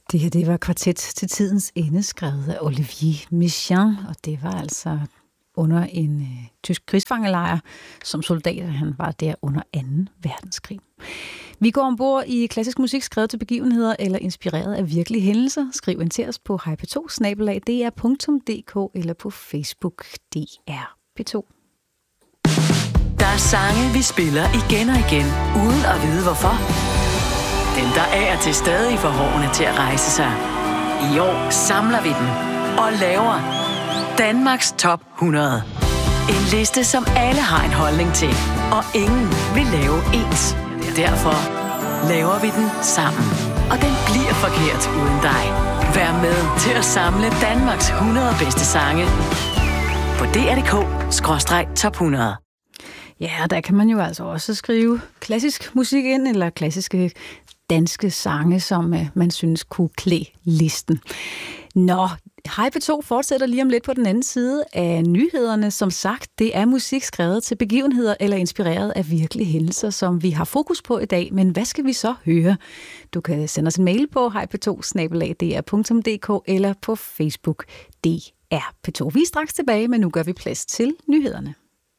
Det her, det var Kvartet til tidens ende, skrevet af Olivier Messiaen, og det var altså under en tysk krigsfangelejr som soldat, han var der under 2. verdenskrig. Vi går ombord i klassisk musik, skrevet til begivenheder eller inspireret af virkelige hændelser. Skriv ind til os på hp2@dr.dk eller på Facebook DR P2. Der er sange, vi spiller igen og igen, uden at vide hvorfor. Dem, der er til stadig for hårene til at rejse sig. I år samler vi dem og laver Danmarks Top 100. En liste, som alle har en holdning til, og ingen vil lave ens. Derfor laver vi den sammen. Og den bliver forkert uden dig. Vær med til at samle Danmarks 100 bedste sange på dr.dk/top 100. Ja, der kan man jo altså også skrive klassisk musik ind, eller klassiske danske sange, som man synes kunne klæde listen. Nå, Hej P2 fortsætter lige om lidt på den anden side af nyhederne. Som sagt, det er musik skrevet til begivenheder eller inspireret af virkelige hændelser, som vi har fokus på i dag. Men hvad skal vi så høre? Du kan sende os en mail på hejp2@dr.dk eller på Facebook DR P2. Vi er straks tilbage, men nu gør vi plads til nyhederne.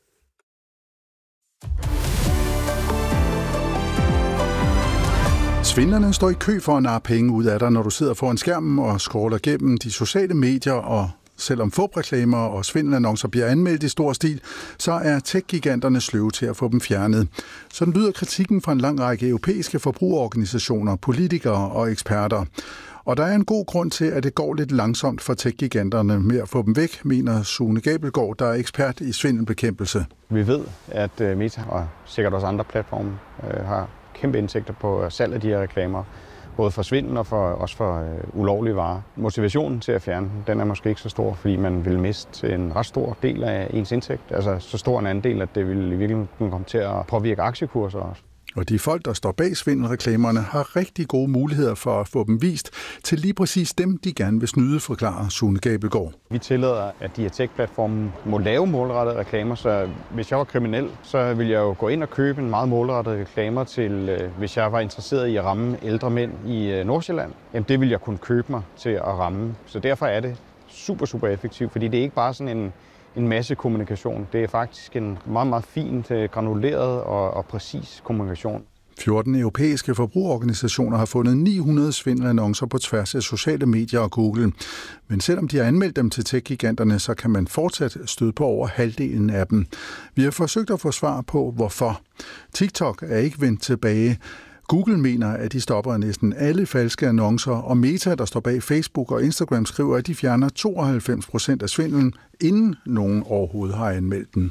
Svindlerne står i kø for at narre penge ud af dig, når du sidder foran skærmen og scroller gennem de sociale medier, og selvom fupreklamer og svindelannoncer bliver anmeldt i stor stil, så er tech-giganterne sløve til at få dem fjernet. Sådan lyder kritikken fra en lang række europæiske forbrugerorganisationer, politikere og eksperter. Og der er en god grund til, at det går lidt langsomt for tech-giganterne med at få dem væk, mener Sune Gabelgaard, der er ekspert i svindelbekæmpelse. Vi ved, at Meta og sikkert også andre platforme har kæmpe indtægter på salg af de her reklamer, både for svindel og også for ulovlige varer. Motivationen til at fjerne den er måske ikke så stor, fordi man vil miste en ret stor del af ens indtægt. Altså så stor en andel, at det vil i virkeligheden komme til at påvirke aktiekurser også. Og de folk, der står bag svindelreklamerne, har rigtig gode muligheder for at få dem vist til lige præcis dem, de gerne vil snyde, forklarer Sune Gabelgaard. Vi tillader, at de her tech-platforme må lave målrettede reklamer, så hvis jeg var kriminel, så ville jeg jo gå ind og købe en meget målrettet reklamer til, hvis jeg var interesseret i at ramme ældre mænd i Nordsjælland. Jamen det ville jeg kunne købe mig til at ramme. Så derfor er det super effektivt, fordi det er ikke bare sådan en masse kommunikation. Det er faktisk en meget, meget fint, granuleret og præcis kommunikation. 14 europæiske forbrugerorganisationer har fundet 900 svindelannoncer på tværs af sociale medier og Google. Men selvom de har anmeldt dem til tech-giganterne, så kan man fortsat støde på over halvdelen af dem. Vi har forsøgt at få svar på, hvorfor. TikTok er ikke vendt tilbage. Google mener, at de stopper næsten alle falske annoncer, og Meta, der står bag Facebook og Instagram, skriver, at de fjerner 92% af svindelen, inden nogen overhovedet har anmeldt den.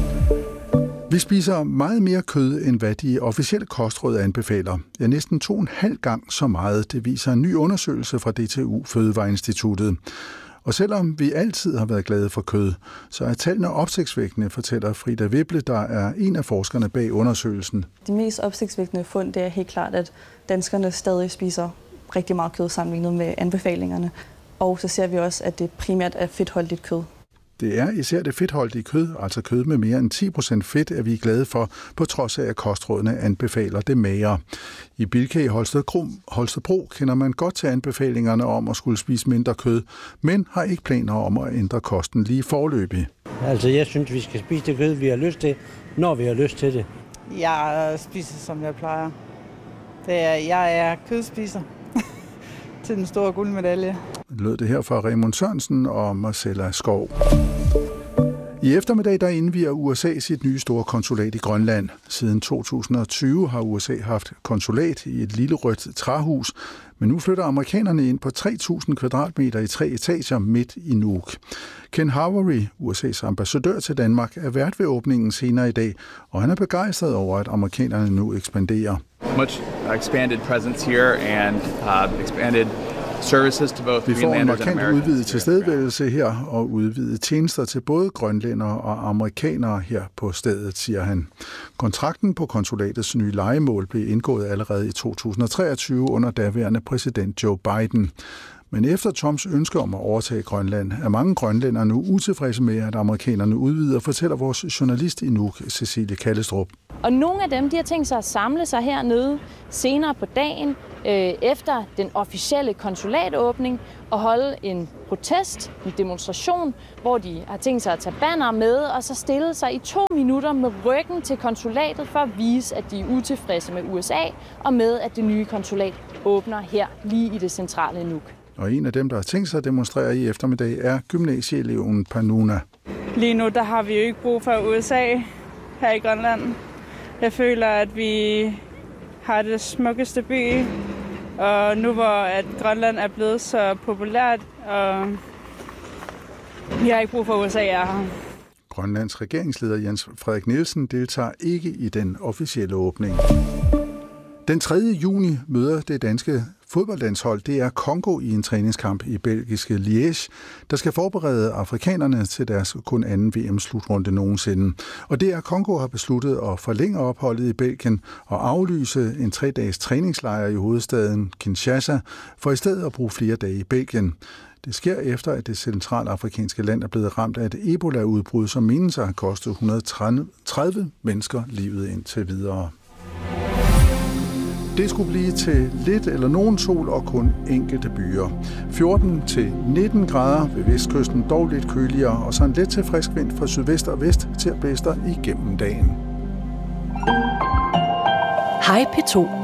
Vi spiser meget mere kød, end hvad de officielle kostråd anbefaler. Ja, næsten 2,5 gang så meget, det viser en ny undersøgelse fra DTU Fødevareinstituttet. Og selvom vi altid har været glade for kød, så er tallene opsigtsvækkende, fortæller Frida Wibble, der er en af forskerne bag undersøgelsen. De mest opsigtsvækkende fund, det er helt klart, at danskerne stadig spiser rigtig meget kød sammenlignet med anbefalingerne. Og så ser vi også, at det primært er fedtholdigt kød. Det er især det fedtholdige kød, altså kød med mere end 10% fedt, er vi glade for, på trods af, at kostrådene anbefaler det magre. I Bilka i Holstebro kender man godt til anbefalingerne om at skulle spise mindre kød, men har ikke planer om at ændre kosten lige foreløbig. Altså, jeg synes, vi skal spise det kød, vi har lyst til, når vi har lyst til det. Jeg spiser, som jeg plejer. Jeg er kødspiser til den store guldmedalje. Lød det her fra Raymond Sørensen og Marcella Skov. I eftermiddag der indvier USA sit nye store konsulat i Grønland. Siden 2020 har USA haft konsulat i et lille rødt træhus, men nu flytter amerikanerne ind på 3.000 kvadratmeter i 3 etager midt i Nuuk. Ken Havery, USA's ambassadør til Danmark, er vært ved åbningen senere i dag, og han er begejstret over, at amerikanerne nu ekspanderer. Much expanded presence here and expanded services to both Vi får en Greenlanders and markant Americans. udvidet tilstedeværelse her og udvidet tjenester til både grønlændere og amerikanere her på stedet, siger han. Kontrakten på konsulatets nye lejemål blev indgået allerede i 2023 under daværende præsident Joe Biden. Men efter Trumps ønske om at overtage Grønland, er mange grønlændere nu utilfredse med, at amerikanerne udvider, fortæller vores journalist i Nuuk, Cecilie Kallestrup. Og nogle af dem, de har tænkt sig at samle sig hernede senere på dagen, efter den officielle konsulatåbning, og holde en protest, en demonstration, hvor de har tænkt sig at tage banner med, og så stille sig i 2 minutter med ryggen til konsulatet for at vise, at de er utilfredse med USA, og med, at det nye konsulat åbner her lige i det centrale Nuuk. Og en af dem, der har tænkt sig at demonstrere i eftermiddag, er gymnasieeleven Panuna. Lige nu der har vi jo ikke brug for USA her i Grønland. Jeg føler, at vi har det smukkeste by, og nu hvor at Grønland er blevet så populært, og vi har ikke brug for USA her. Grønlands regeringsleder Jens Frederik Nielsen deltager ikke i den officielle åbning. Den 3. juni møder det danske fodboldlandshold DR Congo i en træningskamp i belgiske Liège, der skal forberede afrikanerne til deres kun anden VM-slutrunde nogensinde. Og DR Congo har besluttet at forlænge opholdet i Belgien og aflyse en 3-dages træningslejr i hovedstaden Kinshasa, for i stedet at bruge flere dage i Belgien. Det sker efter, at det centralafrikanske land er blevet ramt af et Ebola-udbrud, som menes at have kostet 130 mennesker livet indtil videre. Det skulle blive til lidt eller nogen sol og kun enkelte byer. 14-19 grader ved vestkysten, dog lidt køligere, og så en let til frisk vind fra sydvest og vest til at blæse igennem dagen. Hej P2